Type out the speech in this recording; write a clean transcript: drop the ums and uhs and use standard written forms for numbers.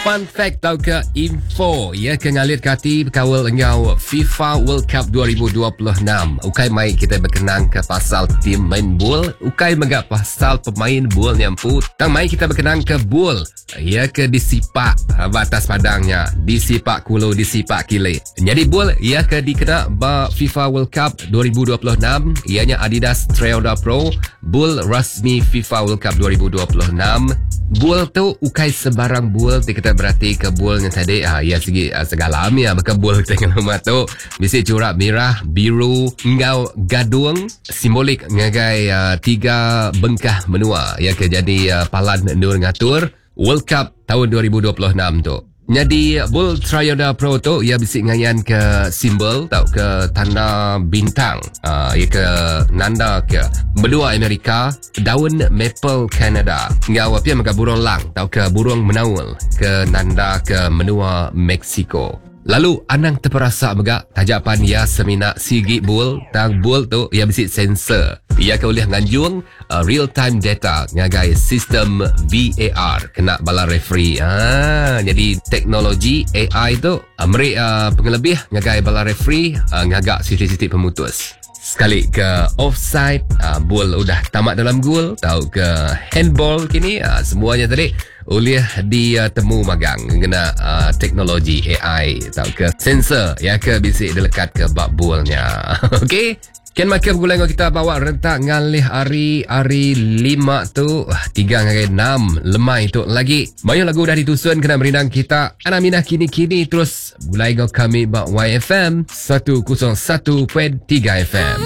Fun fact tau ke info ya ke ngalir kati kawal engau FIFA World Cup 2026. Ukai mai kita berkenang ke pasal tim main bol, ukai megak pasal pemain bol nyampu. Tang mai kita berkenang ke bol ya ke disipak batas padangnya, disipak kulo, disipak kile. Jadi bol ya ke dikena ba FIFA World Cup 2026 ianya Adidas Trioda Pro, bol rasmi FIFA World Cup 2026. Bol tu ukai sebarang bol kita berarti ke bol yang tadi ya segi segala ya maka bol tengah rumah tu mesti corak merah, biru, engau gadung simbolik ngagai tiga bengkah menua ya ke jadi palan nur ngatur World Cup tahun 2026 tu. Jadi bol Trioda Pro tu ia bisi ngayan ke simbol tau ke tanda bintang ia ke nanda ke benua Amerika, daun maple Canada, ngau apa maka burung lang tau ke burung menaul ke nanda ke menua Mexico. Lalu anang terperasa megak tajapan ia semina sigi bol tang bol tu ia bisi sensor ia ke oleh nganjung real time data ngagai sistem VAR kena bala referee. Jadi teknologi AI tu amri pengelebih ngagai bala referee ngagak siti-siti pemutus. Sekali ke offside, bol udah tamat dalam gol, tahu ke handball kini semuanya tadi oleh ditemu magang kena teknologi AI, tahu ke sensor ya ke bisik delekat ke bak bolnya. Okey. Ken makan gulai kita bawa rentak ngalih hari 5 tu 3 ngai 6 lemai tu lagi. Mayu lagu dah ditusun kena berindang kita Anaminah kini-kini terus gulai kami bak YFM 101.3 FM.